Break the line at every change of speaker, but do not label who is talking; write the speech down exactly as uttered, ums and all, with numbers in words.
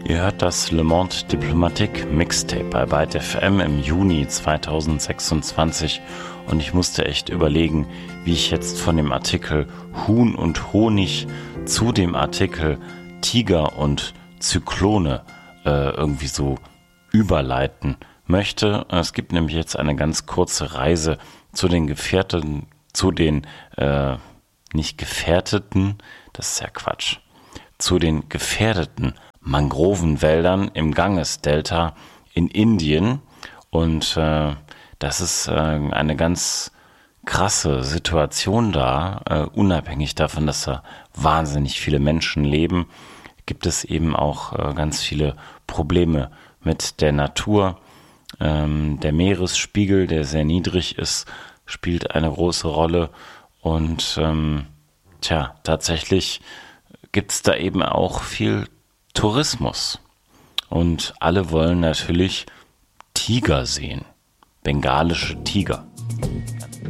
Ihr hört das Le Monde Diplomatique Mixtape bei Byte F M im Juni zweitausendsechsundzwanzig und ich musste echt überlegen, wie ich jetzt von dem Artikel Huhn und Honig zu dem Artikel Tiger und Zyklone äh, irgendwie so überleiten möchte. Es gibt nämlich jetzt eine ganz kurze Reise zu den Gefährten, zu den äh, nicht gefährdeten, das ist ja Quatsch, zu den gefährdeten Mangrovenwäldern im Ganges-Delta in Indien. Und äh, das ist äh, eine ganz krasse Situation da. Äh, unabhängig davon, dass da wahnsinnig viele Menschen leben, gibt es eben auch äh, ganz viele Probleme mit der Natur. Ähm, der Meeresspiegel, der sehr niedrig ist, spielt eine große Rolle. Und ähm, tja, tatsächlich gibt es da eben auch viel Tourismus. Und alle wollen natürlich Tiger sehen, bengalische Tiger.